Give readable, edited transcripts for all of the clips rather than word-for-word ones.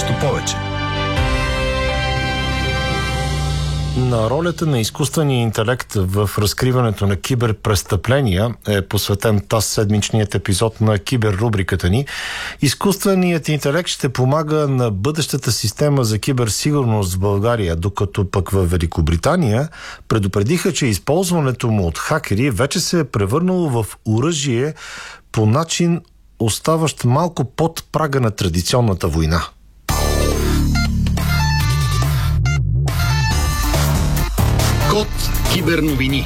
Нещо повече. На ролята на изкуствения интелект в разкриването на киберпрестъпления е посветен тази седмичният епизод на киберрубриката ни. Изкуственият интелект ще помага на бъдещата система за киберсигурност в България, докато пък в Великобритания предупредиха, че използването му от хакери вече се е превърнало в оръжие по начин, оставащ малко под прага на традиционната война. Код Киберновини.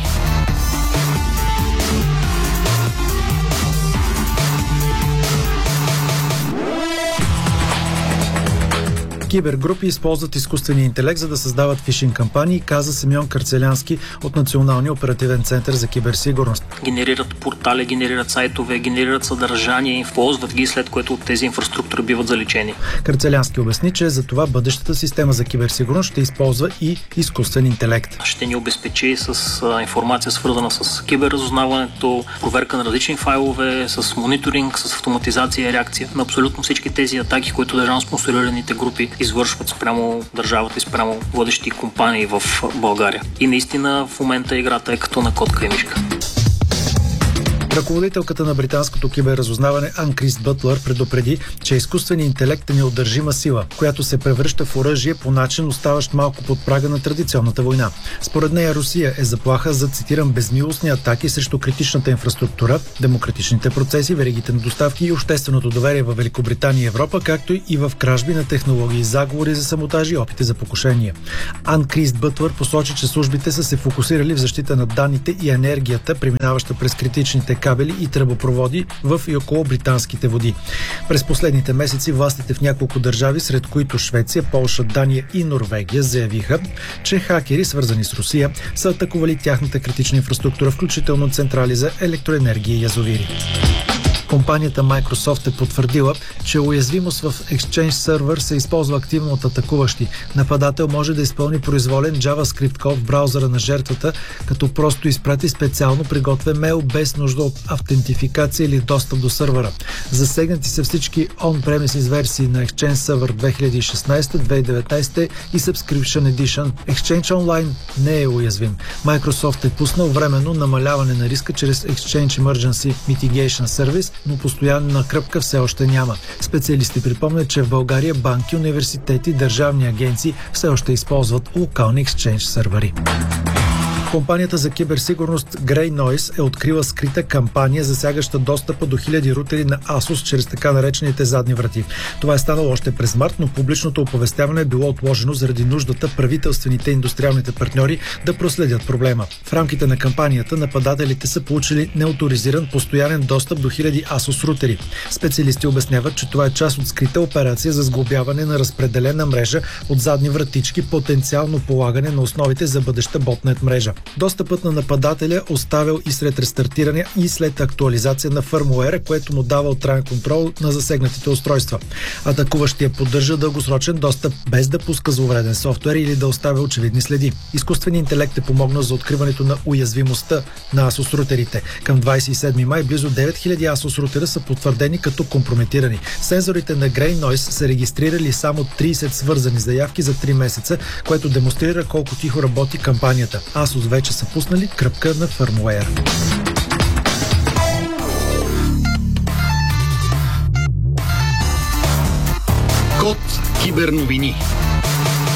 Кибергрупи използват изкуствения интелект, за да създават фишинг кампании, каза Симеон Карцелянски от Националния оперативен център за киберсигурност. Генерират портали, генерират сайтове, генерират съдържание, използват ги, след което от тези инфраструктури биват заличени. Карцелянски обясни, че за това бъдещата система за киберсигурност ще използва и изкуствен интелект. Ще ни обезпечи с информация, свързана с киберразузнаването, проверка на различни файлове, с мониторинг, с автоматизация и реакция на абсолютно всички тези атаки, които държавно спонсорираните групи извършват спрямо държавата и спрямо водещи компании в България. И наистина в момента играта е като на котка и мишка. Ръководителката на британското киберразузнаване Ан Крис Бътлър предупреди, че изкуственият интелект е неудържима сила, която се превръща в оръжие по начин, оставащ малко под прага на традиционната война. Според нея Русия е заплаха за, цитирам, безмилостни атаки срещу критичната инфраструктура, демократичните процеси, веригите на доставки и общественото доверие в Великобритания и Европа, както и в кражби на технологии, заговори за саботажи и опити за покушения. Ан Крис Бътлър посочи, че службите са се фокусирали в защита на данните и енергията, преминаваща през критичните кабели и тръбопроводи в и около британските води. През последните месеци властите в няколко държави, сред които Швеция, Полша, Дания и Норвегия, заявиха, че хакери, свързани с Русия, са атакували тяхната критична инфраструктура, включително централи за електроенергия и язовири. Компанията Microsoft е потвърдила, че уязвимост в Exchange Server се използва активно от атакуващи. Нападател може да изпълни произволен JavaScript код в браузъра на жертвата, като просто изпрати специално приготвен мейл без нужда от автентификация или достъп до сървъра. Засегнати са всички on-premises версии на Exchange Server 2016, 2019 и Subscription Edition. Exchange Online не е уязвим. Microsoft е пуснал временно намаляване на риска чрез Exchange Emergency Mitigation Service, но постоянна кръпка все още няма. Специалисти припомнят, че в България банки, университети и държавни агенции все още използват локални Exchange сървъри. Компанията за киберсигурност Grey Noise е открила скрита кампания, засягаща достъпа до хиляди рутери на Asus чрез така наречените задни врати. Това е станало още през март, но публичното оповестяване е било отложено заради нуждата правителствените и индустриалните партньори да проследят проблема. В рамките на кампанията нападателите са получили неоторизиран постоянен достъп до хиляди Asus рутери. Специалисти обясняват, че това е част от скрита операция за сглобяване на разпределена мрежа от задни вратички, потенциално полагане на основите за бъдеща ботнет мрежа. Достъпът на нападателя оставил и след рестартиране и след актуализация на фърмуера, което му дава траен контрол на засегнатите устройства. Атакуващия поддържа дългосрочен достъп, без да пуска зловреден софтуер или да оставя очевидни следи. Изкуственият интелект е помогнал за откриването на уязвимостта на Asus рутерите. Към 27 май близо 9000 Asus рутера са потвърдени като компрометирани. Сензорите на Grey Noise са регистрирали само 30 свързани заявки за 3 месеца, което демонстрира колко тихо работи кампанията. Asus вече са пуснали кръпка на фърмуер. Код Киберновини.